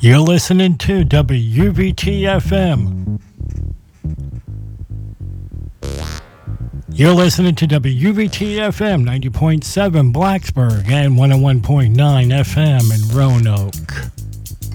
You're listening to WVT FM. You're listening to WVT FM 90.7 Blacksburg and 101.9 FM in Roanoke.